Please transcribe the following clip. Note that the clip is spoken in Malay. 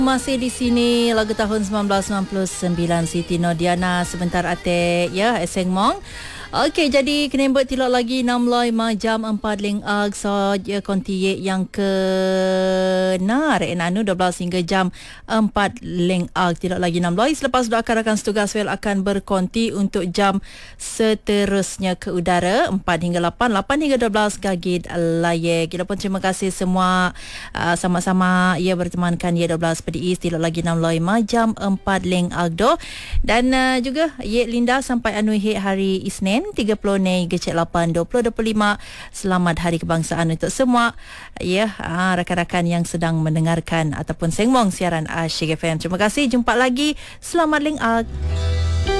Masih di sini lagu tahun 1999 Siti Nodiana sebentar atik ya Eseng Mong. Okey, jadi kenembet tilak lagi 6 loi jam 4 ling ag so je konti yang ke nar enanu 12 hingga jam 4 ling ag tilak lagi 6 loi. Selepas rakan-rakan setugas wel akan berkonti untuk jam seterusnya ke udara 4 hingga 8 hingga 12 gagid layak. Kita pun terima kasih semua sama-sama ia bertemankan ya 12 PDI tilak lagi 6 loi jam 4 ling agdo dan juga ye Linda sampai anu hari Isnin 30 Mei Gecek 8 2025. Selamat Hari Kebangsaan untuk semua ya rakan-rakan yang sedang mendengarkan ataupun sengmong siaran Asyik FM. Terima kasih, jumpa lagi, selamat ling ag.